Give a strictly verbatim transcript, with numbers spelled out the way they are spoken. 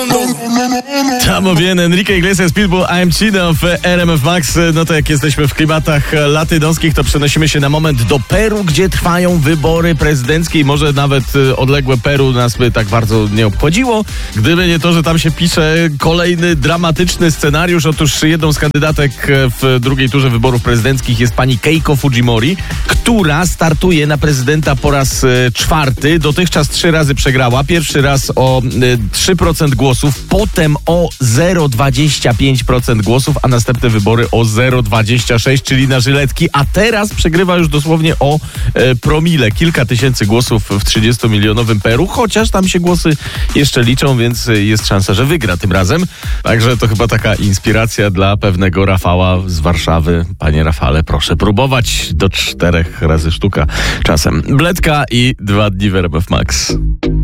Estamos bien, Enrique Iglesias, Pitbull, I'm Chino w R M F Max. No to jak jesteśmy w klimatach latynoskich, to przenosimy się na moment do Peru, gdzie trwają wybory prezydenckie i może nawet odległe Peru nas by tak bardzo nie obchodziło, gdyby nie to, że tam się pisze kolejny dramatyczny scenariusz. Otóż jedną z kandydatek w drugiej turze wyborów prezydenckich jest pani Keiko Fujimori, która startuje na prezydenta po raz czwarty. Dotychczas trzy razy przegrała. Pierwszy raz o trzy procent głosów, potem o zero przecinek dwadzieścia pięć procent głosów, a następne wybory o zero przecinek dwadzieścia sześć, czyli na żyletki, a teraz przegrywa już dosłownie o e, promile. Kilka tysięcy głosów w trzydziestomilionowym Peru, chociaż tam się głosy jeszcze liczą, więc jest szansa, że wygra tym razem. Także to chyba taka inspiracja dla pewnego Rafała z Warszawy. Panie Rafale, proszę próbować do czterech razy sztuka czasem. Bledka i dwa dni w R M F Max.